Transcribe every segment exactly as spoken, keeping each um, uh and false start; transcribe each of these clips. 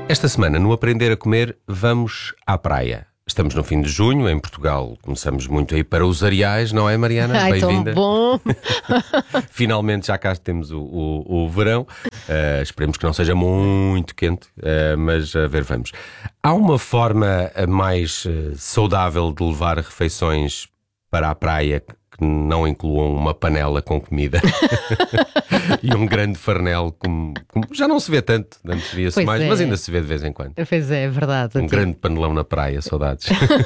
Esta semana, no Aprender a Comer, vamos à praia. Estamos no fim de junho, em Portugal começamos muito a ir para os areais, não é, Mariana? Ai, bem-vinda. Tão bom! Finalmente já cá temos o, o, o verão. Uh, esperemos que não seja muito quente, uh, mas a ver, vamos. Há uma forma mais uh, saudável de levar refeições para a praia que não incluam uma panela com comida e um grande farnel, como, como já não se vê tanto, antes via-se Pois mais, é. mas ainda se vê de vez em quando. Pois é, é verdade. Um grande panelão na praia, saudades.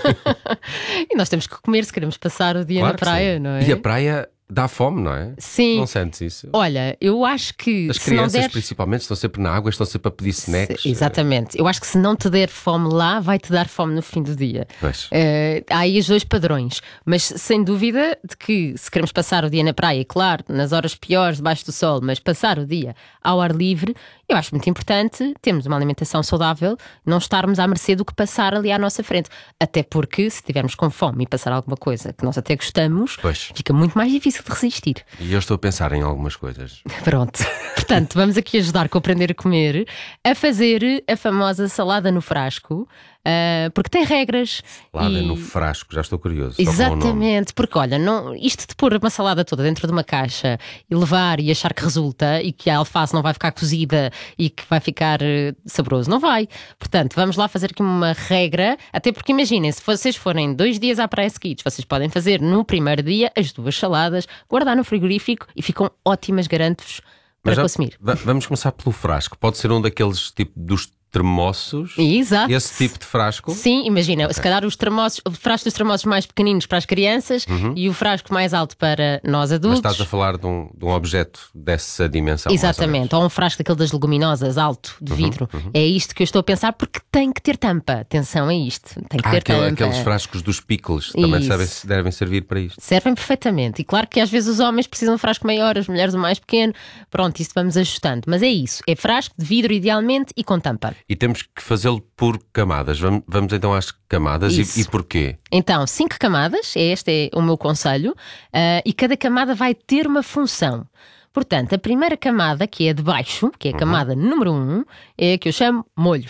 E nós temos que comer se queremos passar o dia Claro na que praia, sim. não é? E a praia dá fome, não é? Sim. Não sentes isso? Olha, eu acho que As se não crianças, der... principalmente, estão sempre na água, estão sempre a pedir snacks. Se- Exatamente. Eu acho que se não te der fome lá, vai-te dar fome no fim do dia. Pois. Eh, há aí os dois padrões. Mas sem dúvida de que se queremos passar o dia na praia, e claro, nas horas piores, debaixo do sol, mas passar o dia ao ar livre, eu acho muito importante termos uma alimentação saudável, não estarmos à mercê do que passar ali à nossa frente. Até porque se estivermos com fome e passar alguma coisa que nós até gostamos, Pois. fica muito mais difícil de resistir. E eu estou a pensar em algumas coisas. Pronto. Portanto, vamos aqui ajudar com Aprender a Comer a fazer a famosa salada no frasco, ah, porque tem regras. Salada e- no frasco, já estou curioso. só com o nome. Exatamente, porque olha, não, isto de pôr uma salada toda dentro de uma caixa e levar e achar que resulta e que a alface não vai ficar cozida e que vai ficar eh, saboroso, não vai. Portanto, vamos lá fazer aqui uma regra, até porque imaginem, se vocês forem dois dias à praia seguidos, vocês podem fazer no primeiro dia as duas saladas, guardar no frigorífico e ficam ótimas, garanto-vos, para Mas já- consumir. va- vamos começar pelo frasco. Pode ser um daqueles tipo dos termossos. Exato. Esse tipo de frasco. Sim, imagina, se calhar os termossos, o frasco dos termossos mais pequeninos para as crianças e o frasco mais alto para nós Mas adultos. estás a falar de um, de um objeto dessa dimensão. mais ou menos. Exatamente, ou um frasco daquele das leguminosas, alto, de vidro. É isto que eu estou a pensar, porque tem que ter tampa. Atenção a isto. Tem que Ah, ter aquele- tampa. aqueles frascos dos pickles também Isso. sabem, devem servir para isto. Servem perfeitamente. E claro que às vezes os homens precisam de um frasco maior, as mulheres um mais pequeno. Pronto, isso vamos ajustando. Mas é isso. É frasco de vidro, idealmente, e com tampa. E temos que fazê-lo por camadas. Vamos, vamos então às camadas. Isso. E, e porquê? Então, cinco camadas, este é o meu conselho, ah, e cada camada vai ter uma função. Portanto, a primeira camada, que é de baixo, que é a camada número um, é a que eu chamo molho.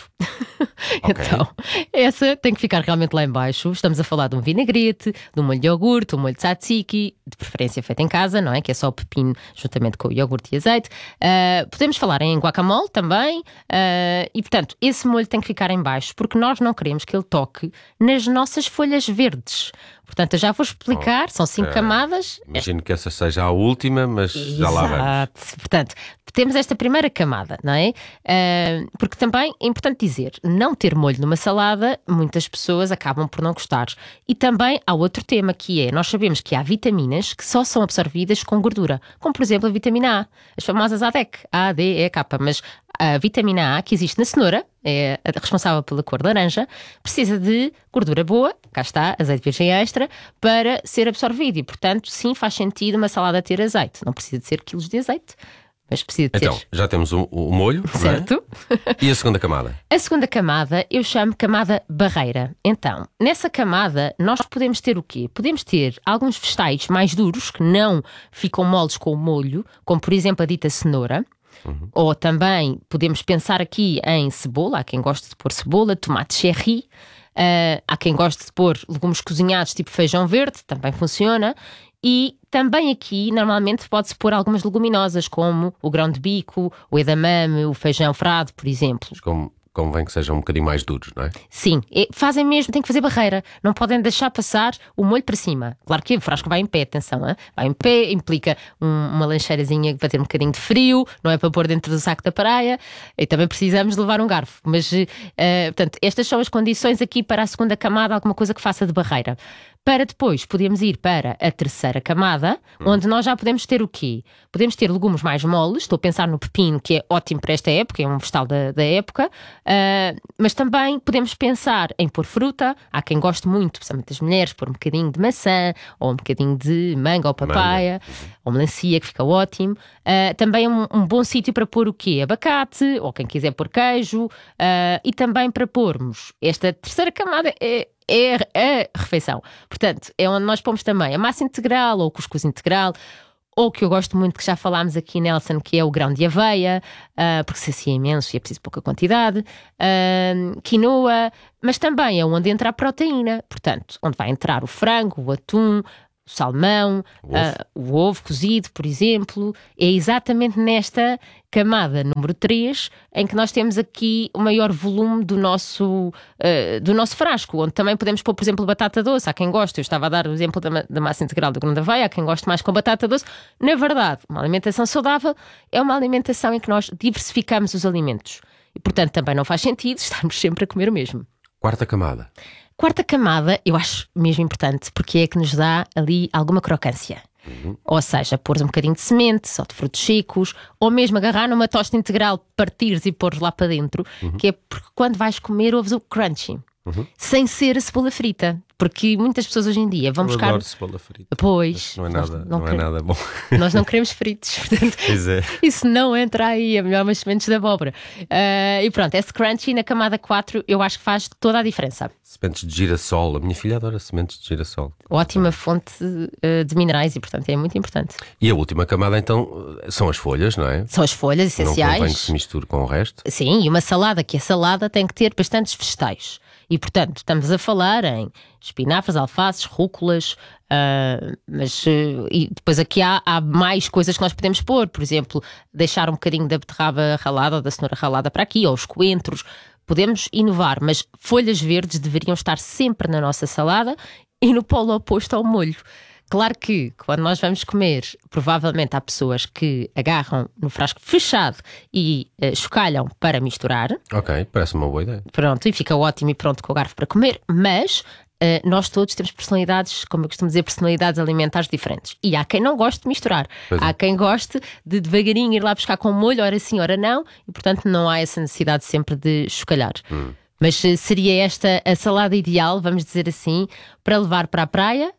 Então, essa tem que ficar realmente lá em baixo. Estamos a falar de um vinagrete, de um molho de iogurte, um molho de tzatziki, de preferência feito em casa, não é? Que é só o pepino juntamente com o iogurte e azeite. Ah, podemos falar em guacamole também. ah, e, portanto, esse molho tem que ficar em baixo, porque nós não queremos que ele toque nas nossas folhas verdes. Portanto, eu já vou explicar, são cinco Ok. camadas. Imagino que essa seja a última, mas já lá vamos. Exato. Portanto, temos esta primeira camada, não é? Ah, porque também é importante dizer, não ter molho numa salada, muitas pessoas acabam por não gostar. E também há outro tema que é, nós sabemos que há vitaminas que só são absorvidas com gordura, como por exemplo a vitamina A, as famosas A D E C, A, D, E, K, mas a vitamina A que existe na cenoura, é a responsável pela cor laranja, precisa de gordura boa, cá está, azeite virgem extra, para ser absorvido. E, portanto, sim, faz sentido uma salada ter azeite. Não precisa de ser quilos de azeite, mas precisa de Então, ter. já temos o, o molho, não é? Certo? E a segunda camada? A segunda camada eu chamo camada barreira. Então, nessa camada nós podemos ter o quê? Podemos ter alguns vegetais mais duros que não ficam moles com o molho, como por exemplo a dita cenoura. Uhum. Ou também podemos pensar aqui em cebola, há quem goste de pôr cebola, tomate cherry, ah, há quem goste de pôr legumes cozinhados tipo feijão verde, também funciona. E também aqui, normalmente, pode-se pôr algumas leguminosas, como o grão de bico, o edamame, o feijão frado, por exemplo. Mas como, convém que sejam um bocadinho mais duros, não é? Sim, é- fazem mesmo, têm que fazer barreira. Não podem deixar passar o molho para cima. Claro que o frasco vai em pé, atenção, hein? Vai em pé, implica um- uma lancheirazinha para ter um bocadinho de frio, não é para pôr dentro do saco da praia. E também precisamos de levar um garfo. Mas, eh, portanto, estas são as condições aqui para a segunda camada, alguma coisa que faça de barreira. Para depois podemos ir para a terceira camada, onde nós já podemos ter o quê? Podemos ter legumes mais moles, estou a pensar no pepino, que é ótimo para esta época, é um vegetal da, da época, ah, mas também podemos pensar em pôr fruta, há quem goste muito, principalmente as mulheres, pôr um bocadinho de maçã, ou um bocadinho de manga ou papaya, ou melancia, que fica ótimo. Ah, também é um, um bom sítio para pôr o quê? Abacate, ou quem quiser pôr queijo, ah, e também para pormos esta terceira camada é é a refeição. Portanto, é onde nós pomos também a massa integral ou o cuscuz integral, Ou que eu gosto muito, que já falámos aqui, Nelson, que é o grão de aveia, uh, porque sacia imenso e é preciso pouca quantidade, uh, quinoa, mas também é onde entra a proteína, portanto, onde vai entrar o frango, o atum, o salmão, o ovo. Uh, o ovo cozido, por exemplo. É exatamente nesta camada número três em que nós temos aqui o maior volume do nosso, uh, do nosso frasco, onde também podemos pôr, por exemplo, batata doce. Há quem goste, eu estava a dar o exemplo da, ma- da massa integral do grão de aveia, há quem goste mais com batata doce. Na verdade, uma alimentação saudável é uma alimentação em que nós diversificamos os alimentos. E, portanto, também não faz sentido estarmos sempre a comer o mesmo. Quarta camada. Quarta camada, eu acho mesmo importante, porque é que nos dá ali alguma crocância. Uhum. Ou seja, pôr um bocadinho de sementes ou de frutos secos, ou mesmo agarrar numa tosta integral, partires e pôr lá para dentro, uhum. que é porque quando vais comer ouves o crunchy. Uhum. Sem ser a cebola frita, porque muitas pessoas hoje em dia vão eu buscar. Adoro cebola frita. Pois. Não é nada, não, não quer... é nada bom. Nós não queremos fritos, portanto, pois é. Isso não entra aí, é melhor umas sementes de abóbora. Uh, e pronto, esse crunchy na camada quatro eu acho que faz toda a diferença. Sementes de girassol, a minha filha adora sementes de girassol. Ótima fonte uh, de minerais e, portanto, é muito importante. E a última camada, então, são as folhas, não é? São as folhas essenciais. Não convém que se misture com o resto. Sim, e uma salada, que a salada tem que ter bastantes vegetais. E, portanto, estamos a falar em espinafres, alfaces, rúculas, uh, mas uh, e depois aqui há, há mais coisas que nós podemos pôr. Por exemplo, deixar um bocadinho da beterraba ralada ou da cenoura ralada para aqui, ou os coentros. Podemos inovar, mas folhas verdes deveriam estar sempre na nossa salada e no polo oposto ao molho. Claro que, quando nós vamos comer, provavelmente há pessoas que agarram no frasco fechado e uh, chocalham para misturar. Ok, parece uma boa ideia. Pronto, e fica ótimo e pronto com o garfo para comer, mas uh, nós todos temos personalidades, como eu costumo dizer, personalidades alimentares diferentes. E há quem não goste de misturar. Pois é. Há quem goste de devagarinho ir lá buscar com molho, ora sim, ora não, e portanto não há essa necessidade sempre de chocalhar. Hum. Mas uh, seria esta a salada ideal, vamos dizer assim, para levar para a praia.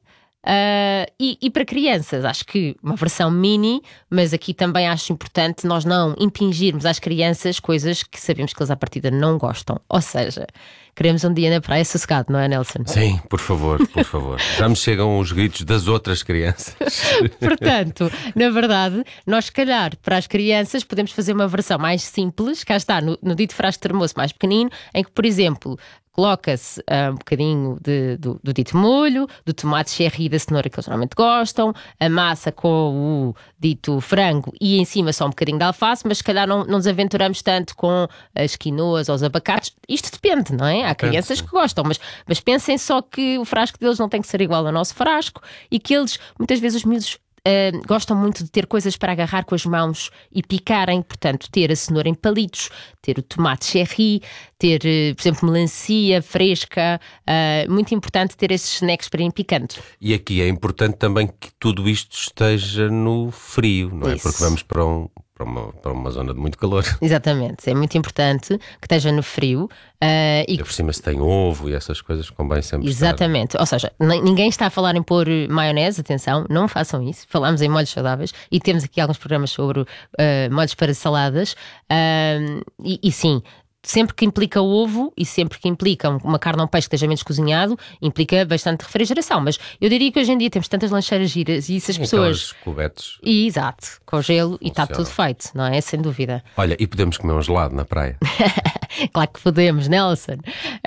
Uh, e, e para crianças, acho que uma versão mini, mas aqui também acho importante nós não impingirmos às crianças coisas que sabemos que eles à partida não gostam. Ou seja, queremos um dia na praia sossegado, não é, Nelson? Sim, por favor, por favor. Já me chegam os gritos das outras crianças. Portanto, na verdade, nós se calhar para as crianças podemos fazer uma versão mais simples, cá está, no, no dito frasco de termoço mais pequenino, em que, por exemplo, coloca-se uh, um bocadinho de, do, do dito molho, do tomate cherry e da cenoura que eles normalmente gostam, a massa com o dito frango e em cima só um bocadinho de alface, mas se calhar não, não nos aventuramos tanto com as quinoas ou os abacates. Isto depende, não é? Há crianças que gostam, mas, mas pensem só que o frasco deles não tem que ser igual ao nosso frasco e que eles, muitas vezes os miúdos Uh, gostam muito de ter coisas para agarrar com as mãos e picarem, portanto, ter a cenoura em palitos, ter o tomate cherry, ter, uh, por exemplo, melancia fresca, uh, muito importante ter esses snacks para ir picando. E aqui é importante também que tudo isto esteja no frio, não é? Isso. Porque vamos para um... Para uma, para uma zona de muito calor. Exatamente, é muito importante que esteja no frio. Uh, e e por cima se tem ovo e essas coisas convém sempre Exatamente, estar. Ou seja, ninguém está a falar em pôr maionese, atenção, não façam isso. Falamos em molhos saudáveis e temos aqui alguns programas sobre uh, molhos para saladas. Uh, e, e sim, sempre que implica ovo e sempre que implica uma carne ou um peixe que esteja menos cozinhado, implica bastante refrigeração. Mas eu diria que hoje em dia temos tantas lancheiras giras e se as pessoas... Cubetes. E, exato, com gelo e está tudo feito, não é? Sem dúvida. Olha, e podemos comer um gelado na praia? Claro que podemos, Nelson.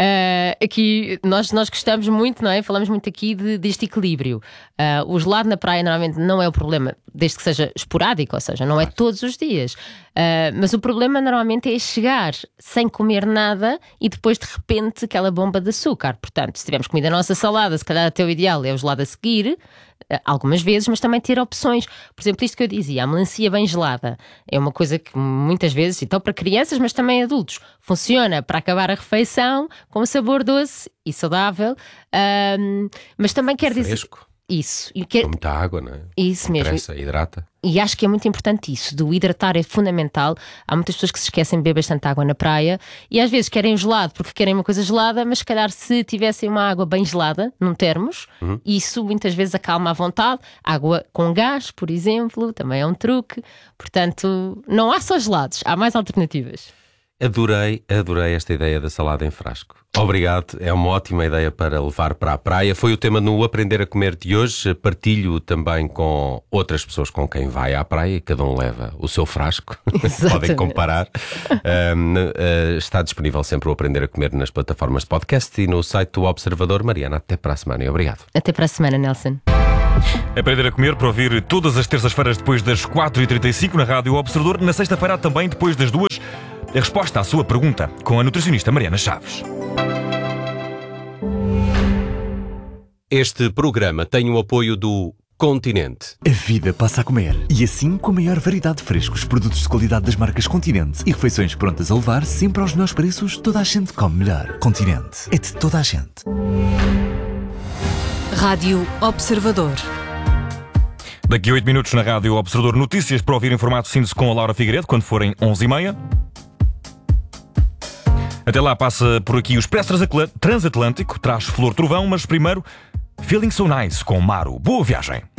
Uh, aqui nós, nós gostamos muito, não é? Falamos muito aqui de, deste equilíbrio. Uh, o gelado na praia normalmente não é o problema, desde que seja esporádico, ou seja, não é todos os dias. Uh, mas o problema normalmente é chegar sem comer nada e depois de repente aquela bomba de açúcar. Portanto, se tivermos comida na nossa salada, se calhar até o ideal é o gelado a seguir, algumas vezes, mas também ter opções. Por exemplo, isto que eu dizia, a melancia bem gelada é uma coisa que muitas vezes, então para crianças, mas também adultos, funciona para acabar a refeição com um sabor doce e saudável, um, mas também quer dizer... Fresco. Isso. E quer... Com muita água, não é? Isso mesmo. Interessa, hidrata. E acho que é muito importante isso, do hidratar é fundamental. Há muitas pessoas que se esquecem de beber bastante água na praia e às vezes querem um gelado porque querem uma coisa gelada, mas se calhar se tivessem uma água bem gelada, num termos, uhum. isso muitas vezes acalma à vontade. Água com gás, por exemplo, também é um truque. Portanto, não há só gelados, há mais alternativas. Adorei, adorei esta ideia da salada em frasco. Obrigado, é uma ótima ideia para levar para a praia. Foi o tema no Aprender a Comer de hoje. Partilho também com outras pessoas com quem vai à praia e cada um leva o seu frasco. Podem comparar. Um, uh, está disponível sempre o Aprender a Comer nas plataformas de podcast e no site do Observador. Mariana, até para a semana e obrigado. Até para a semana, Nelson. Aprender a Comer para ouvir todas as terças-feiras depois das quatro e trinta e cinco na Rádio Observador. Na sexta-feira também depois das duas. A resposta à sua pergunta com a nutricionista Mariana Chaves. Este programa tem o apoio do Continente. A vida passa a comer. E assim, com a maior variedade de frescos, produtos de qualidade das marcas Continente e refeições prontas a levar, sempre aos melhores preços, toda a gente come melhor. Continente. É de toda a gente. Rádio Observador. Daqui a oito minutos na Rádio Observador, notícias para ouvir em formato síntese com a Laura Figueiredo, quando forem onze e meia. Até lá passa por aqui o Expresso Transatlântico, traz Flor Trovão, mas primeiro, Feeling So Nice com Maro. Boa viagem!